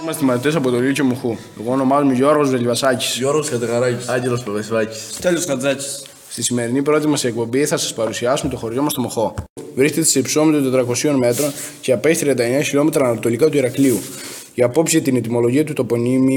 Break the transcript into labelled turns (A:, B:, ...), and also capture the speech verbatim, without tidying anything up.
A: Είμαστε μαθητές από το Λύκειο Μουχού. Εγώ ονομάζομαι Γιώργος Βελιβασάκης.
B: Γιώργος Κατεγαράκης. Άγγελος Παπασβάκης.
C: Στέλιος Χατζάκης.
A: Στη σημερινή πρώτη μας εκπομπή θα σας παρουσιάσουμε το χωριό μας στο Μοχό. Βρίσκεται σε υψόμετρο τετρακοσίων μέτρων και απέχει τριάντα εννέα χιλιόμετρα ανατολικά του Ηρακλείου. Για απόψε την ετυμολογία του τοπονύμιου